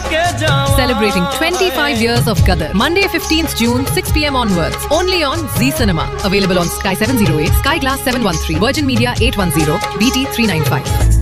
Celebrating 25 years of Gadar. Monday 15th June, 6 p.m. onwards. Only on Zee Cinema. Available on Sky 708, Sky Glass 713, Virgin Media 810, BT 395.